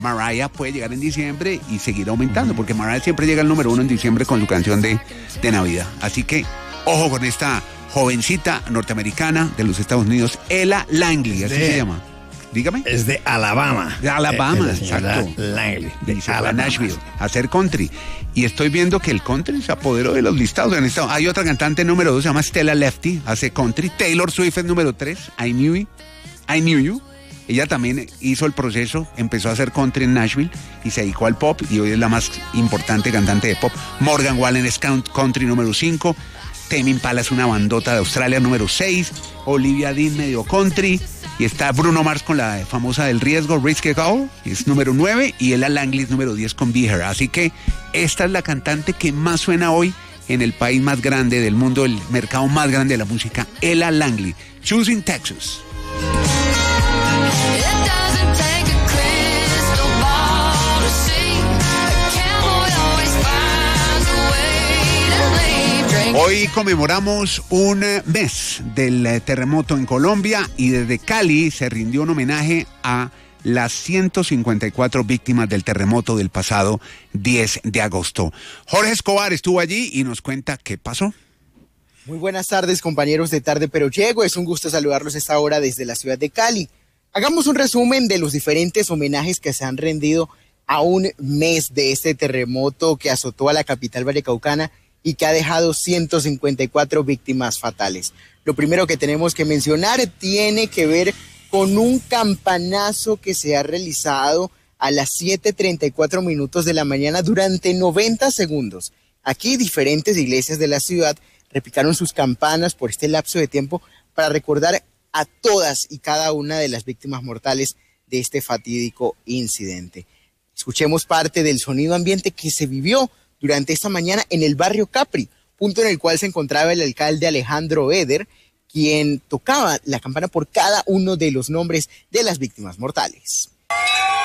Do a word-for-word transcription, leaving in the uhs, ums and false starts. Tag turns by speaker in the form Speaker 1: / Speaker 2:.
Speaker 1: Mariah puede llegar en diciembre y seguir aumentando, porque Mariah siempre llega al número uno en diciembre con su canción de, de Navidad. Así que, ojo con esta jovencita norteamericana de los Estados Unidos, Ella Langley, así de, se llama. Dígame.
Speaker 2: Es de Alabama.
Speaker 1: De Alabama,
Speaker 2: eh,
Speaker 1: exacto.
Speaker 2: Langley.
Speaker 1: De y se fue a Nashville a hacer country. Y estoy viendo que el country se apoderó de los listados. Hay otra cantante número dos, se llama Stella Lefty, hace country. Taylor Swift es número tres, I Knew You. I Knew You. Ella también hizo el proceso, empezó a hacer country en Nashville y se dedicó al pop y hoy es la más importante cantante de pop. Morgan Wallen es country número cinco. Tame Impala es una bandota de Australia número seis. Olivia Dean medio country. Y está Bruno Mars con la famosa del riesgo, Risk It All, es número nueve. Y Ella Langley es número diez con Be Her. Así que esta es la cantante que más suena hoy en el país más grande del mundo, el mercado más grande de la música, Ella Langley. Choosing Texas. Hoy conmemoramos un mes del terremoto en Colombia y desde Cali se rindió un homenaje a las ciento cincuenta y cuatro víctimas del terremoto del pasado diez de agosto. Jorge Escobar estuvo allí y nos cuenta qué pasó.
Speaker 3: Muy buenas tardes, compañeros de Tarde Pero Llego. Es un gusto saludarlos a esta hora desde la ciudad de Cali. Hagamos un resumen de los diferentes homenajes que se han rendido a un mes de este terremoto que azotó a la capital vallecaucana y que ha dejado ciento cincuenta y cuatro víctimas fatales. Lo primero que tenemos que mencionar tiene que ver con un campanazo que se ha realizado a las siete treinta y cuatro minutos de la mañana durante noventa segundos. Aquí diferentes iglesias de la ciudad repicaron sus campanas por este lapso de tiempo para recordar a todas y cada una de las víctimas mortales de este fatídico incidente. Escuchemos parte del sonido ambiente que se vivió durante esta mañana en el barrio Capri, punto en el cual se encontraba el alcalde Alejandro Eder, quien tocaba la campana por cada uno de los nombres de las víctimas mortales.